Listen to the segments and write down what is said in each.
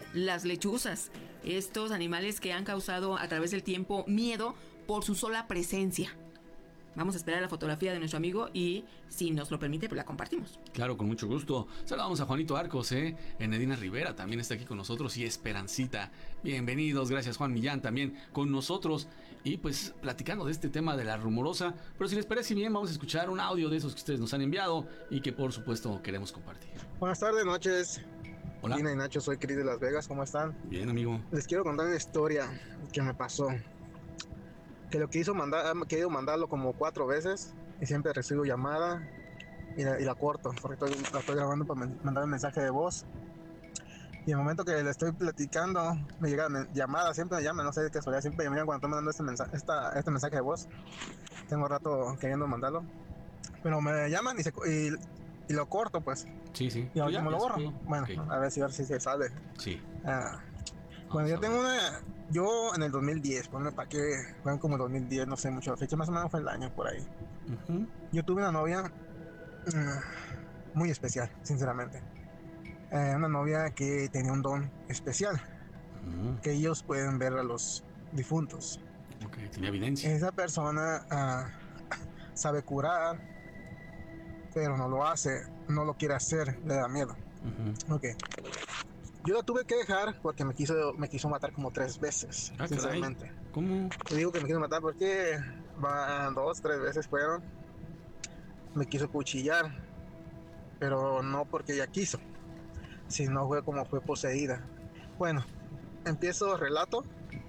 las lechuzas, estos animales que han causado a través del tiempo miedo por su sola presencia. Vamos a esperar la fotografía de nuestro amigo y, si nos lo permite, pues la compartimos. Claro, con mucho gusto. Saludamos a Juanito Arcos, Enedina Rivera también está aquí con nosotros y Esperancita. Bienvenidos, gracias Juan Millán también con nosotros. Y pues platicando de este tema de la rumorosa. Pero si les parece bien, vamos a escuchar un audio de esos que ustedes nos han enviado y que por supuesto queremos compartir. Buenas tardes, noches. Hola. Gina y Nacho, soy Cris de Las Vegas, ¿cómo están? Bien, amigo. Les quiero contar una historia que me pasó. Que lo quise querido mandarlo como 4 veces y siempre recibo llamada y la corto porque la estoy grabando para mandar un mensaje de voz. Y en el momento que le estoy platicando, me llega llamada, siempre me llaman, no sé de qué casualidad, siempre me llaman cuando estoy mandando este mensaje de voz. Tengo rato queriendo mandarlo, pero me llaman y lo corto, pues. Sí. Y al último lo borro. Bueno, okay. a ver si se sale. Sí. Bueno, yo tengo yo en el 2010, ponme para que, fueron como 2010, no sé mucho la fecha, más o menos fue el año por ahí. Uh-huh. Yo tuve una novia muy especial, sinceramente. Una novia que tenía un don especial, que ellos pueden ver a los difuntos. Ok, tenía evidencia. Esa persona sabe curar, pero no lo hace, no lo quiere hacer, le da miedo. Uh-huh. Ok. Yo la tuve que dejar porque me quiso matar como 3 veces, sinceramente. Caray. ¿Cómo? Te digo que me quiso matar porque 2, 3 veces fueron. Me quiso cuchillar, pero no porque ella quiso, sino fue como fue poseída. Bueno, empiezo el relato.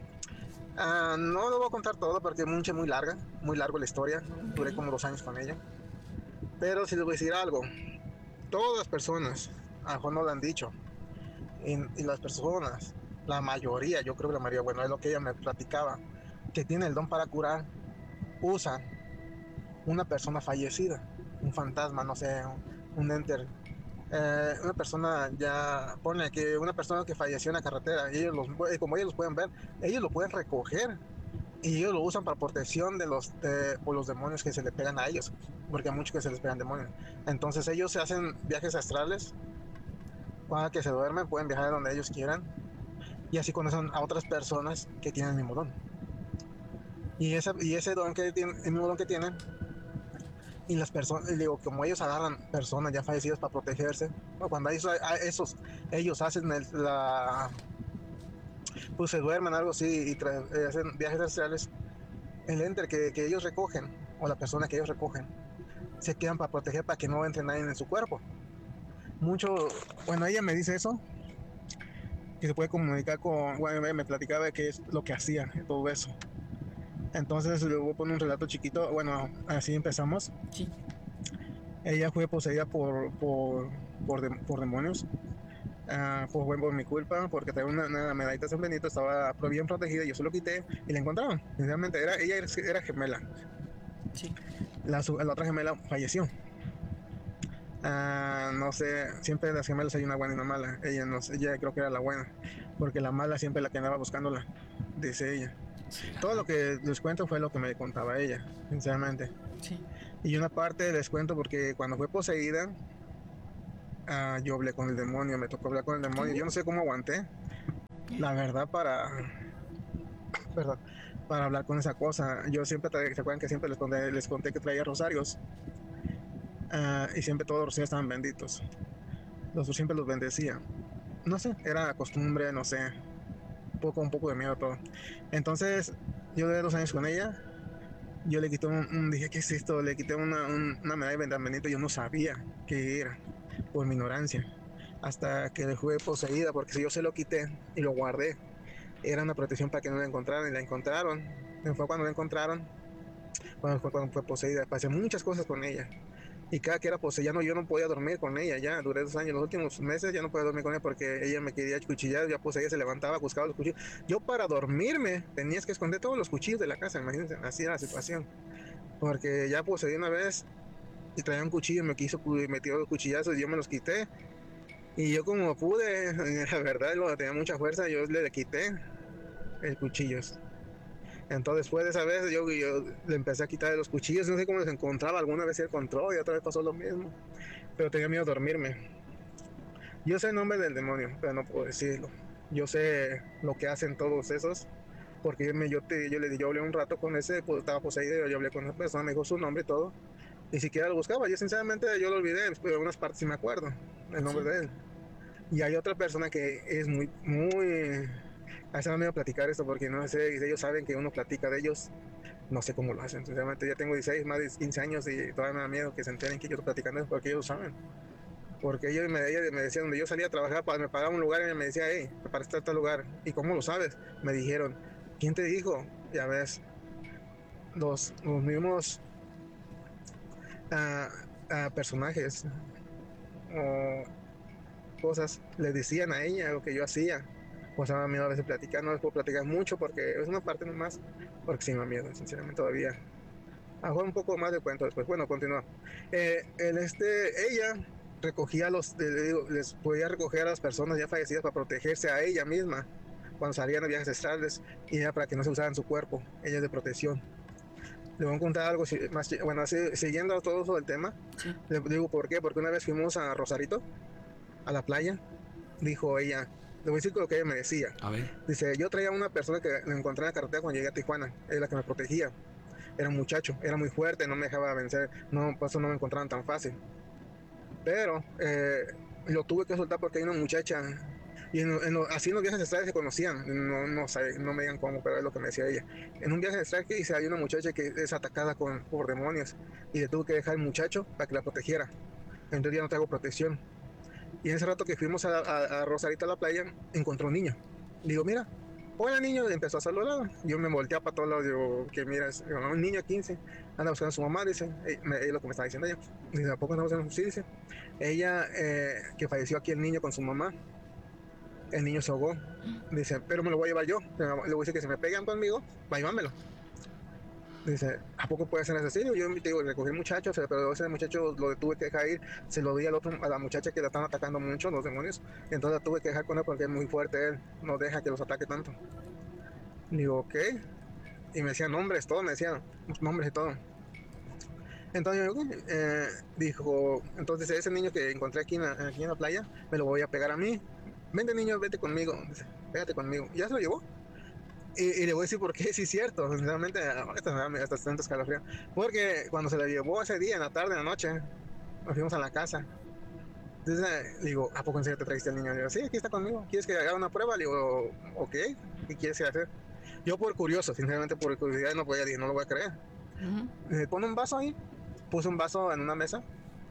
No lo voy a contar todo porque es muy larga, muy larga la historia. Duré como 2 años con ella. Pero si les voy a decir algo, todas las personas, a Juan no lo han dicho, y las personas, la mayoría, yo creo que la mayoría, bueno, es lo que ella me platicaba, que tiene el don para curar, usan una persona fallecida, un fantasma, no sé, un enter, una persona ya, pone que una persona que falleció en la carretera, y como ellos los pueden ver, ellos lo pueden recoger y ellos lo usan para protección por los demonios que se le pegan a ellos, porque hay muchos que se les pegan demonios. Entonces ellos se hacen viajes astrales. Cuando que se duermen pueden viajar a donde ellos quieran y así conocen a otras personas que tienen el mismo don. Y ese don que tienen, el mismo don que tienen, y las personas, digo, como ellos agarran personas ya fallecidas para protegerse, cuando ellos hacen pues se duermen, algo así, y hacen viajes astrales, el enter que ellos recogen, o la persona que ellos recogen, se quedan para proteger, para que no entre nadie en su cuerpo. Bueno, ella me dice eso, que se puede comunicar bueno, me platicaba de qué es lo que hacía, todo eso. Entonces le voy a poner un relato chiquito, bueno, así empezamos. Sí. Ella fue poseída por demonios, fue por mi culpa, porque tenía una medallita de San Benito, estaba bien protegida, yo se lo quité y la encontraron. Sinceramente, ella era gemela. Sí. La otra gemela falleció. No sé, siempre de las gemelas hay una buena y una mala. Ella creo que era la buena, porque la mala siempre la que andaba buscándola, dice ella. Sí. Todo lo que les cuento fue lo que me contaba ella, sinceramente. Sí. Y una parte les cuento porque cuando fue poseída, yo hablé con el demonio, me tocó hablar con el demonio. Yo no sé cómo aguanté, la verdad, para hablar con esa cosa. Yo siempre, ¿se acuerdan que siempre les conté que traía rosarios? Y siempre todos los rosarios estaban benditos. Siempre los bendecía. No sé, era costumbre, no sé. Un poco de miedo todo. Entonces, yo de 2 años con ella, yo le quité dije, ¿qué es esto? Le quité una medalla de San Benito, yo no sabía qué era, por mi ignorancia. Hasta que fue poseída, porque si yo se lo quité y lo guardé, era una protección para que no la encontraran, y la encontraron. Fue cuando la encontraron, cuando fue poseída. Pasé muchas cosas con ella. Y cada que era poseída, yo no podía dormir con ella, ya duré 2 años, los últimos meses ya no podía dormir con ella porque ella me quería cuchillar, ya pues ella se levantaba, buscaba los cuchillos. Yo para dormirme tenías que esconder todos los cuchillos de la casa, imagínense, así era la situación. Porque ya poseí una vez y traía un cuchillo, me tiró los cuchillazos y yo me los quité. Y yo como pude, la verdad, tenía mucha fuerza, yo le quité el cuchillo. Entonces después de esa vez yo le empecé a quitar los cuchillos, no sé cómo los encontraba, alguna vez se encontró y otra vez pasó lo mismo, pero tenía miedo de dormirme. Yo sé el nombre del demonio, pero no puedo decirlo. yo sé lo que hacen todos esos, porque yo hablé un rato con ese, pues, estaba poseído, yo hablé con esa persona, me dijo su nombre y todo, ni siquiera lo buscaba, yo sinceramente yo lo olvidé, pero en unas partes sí me acuerdo el nombre de él. Y hay otra persona que es muy, a veces me da miedo platicar esto porque no sé, ellos saben que uno platica de ellos, no sé cómo lo hacen, sinceramente ya tengo 16, más de 15 años y todavía me da miedo que se enteren que yo estoy platicando porque ellos saben. Porque ella me decía, donde yo salía a trabajar, me pagaba un lugar y me decía, hey, para estar en tal lugar. ¿Y cómo lo sabes? Me dijeron, ¿quién te dijo? Ya ves, los mismos personajes o cosas le decían a ella lo que yo hacía. Pues me da miedo a veces platicar, no les puedo platicar mucho porque es una parte nomás, porque sí me da miedo, sinceramente todavía. A lo mejor un poco más de cuento después. Bueno, continúa. Ella recogía les podía recoger a las personas ya fallecidas para protegerse a ella misma cuando salían a viajes astrales y era para que no se usaran su cuerpo, ella es de protección. Le voy a contar algo más, bueno, siguiendo todo eso del tema, sí. Le digo por qué, porque una vez fuimos a Rosarito, a la playa, dijo ella, le voy a decir lo que ella me decía. A ver. Dice, yo traía una persona que la encontré en la carretera cuando llegué a Tijuana, es la que me protegía. Era un muchacho, era muy fuerte, no me dejaba vencer, no, por eso no me encontraban tan fácil. Pero lo tuve que soltar porque hay una muchacha, y así en los viajes astrales se conocían, no me digan cómo, pero es lo que me decía ella. En un viaje astral que dice, hay una muchacha que es atacada por demonios, y le tuve que dejar el muchacho para que la protegiera. Entonces ya no traigo protección. Y en ese rato que fuimos a Rosarito a la playa, encontró un niño. Digo, mira, hola niño, y empezó a saludar. Yo me volteaba para todos lados, digo, que mira, es un niño de 15, anda buscando a su mamá, dice, es lo que me estaba diciendo ella. Dice, ¿a poco andamos en un sí? Dice, ella, que falleció aquí el niño con su mamá, el niño se ahogó. Dice, pero me lo voy a llevar yo. Le voy a decir que si me pegan conmigo, va a llevármelo. Dice, ¿a poco puede ser asesino? Yo digo, recogí el muchacho, pero ese muchacho lo tuve que dejar ir, se lo di a la muchacha que la están atacando mucho, los demonios, entonces la tuve que dejar con él porque es muy fuerte él, no deja que los ataque tanto. Digo, ok, y me decían nombres, todo, me decían nombres y todo. Entonces dijo, entonces ese niño que encontré aquí en la playa, me lo voy a pegar a mí. Vente niño, vete conmigo, dice, pégate conmigo. Y ya se lo llevó. Y le voy a decir por qué, sí es cierto, sinceramente, hasta siento escalofrío. Porque cuando se la llevó ese día, en la tarde, en la noche, nos fuimos a la casa. Entonces, digo, ¿a poco en serio te trajiste al niño? Le digo, sí, aquí está conmigo. ¿Quieres que haga una prueba? Le digo, ok, ¿qué quieres hacer? Yo por curioso, sinceramente por curiosidad, no lo voy a creer. Me pone un vaso ahí, puse un vaso en una mesa,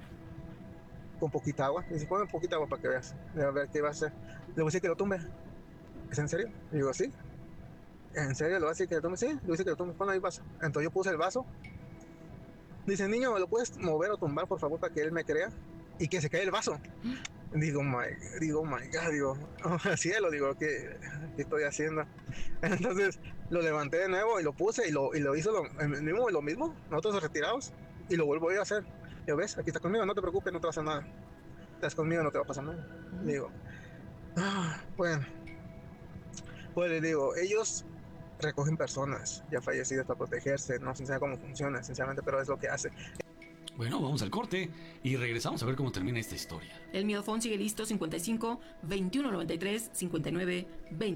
con poquita agua. Y dice, pone poquita agua para que veas. A ver qué va a hacer. Le voy a decir que lo tumbe. ¿Es en serio? Le digo, sí. ¿En serio? ¿Lo va a decir que lo tome? Sí, le voy a decir que lo tome, pon ahí el vaso. Entonces yo puse el vaso. Dice, niño, ¿me lo puedes mover o tumbar, por favor, para que él me crea? Y que se cae el vaso. Digo, my God, digo, oh, cielo, digo, ¿qué estoy haciendo? Entonces lo levanté de nuevo y lo puse y lo hizo lo mismo, nosotros retirados, y lo vuelvo a ir a hacer. Digo, ves, aquí estás conmigo, no te preocupes, no te va a hacer nada. Estás conmigo, no te va a pasar nada. Digo, bueno, pues le digo, ellos recogen personas ya fallecidas para protegerse, no sé cómo funciona, sinceramente, pero es lo que hace. Bueno, vamos al corte y regresamos a ver cómo termina esta historia. El miofón sigue listo, 55 21 93 59 20.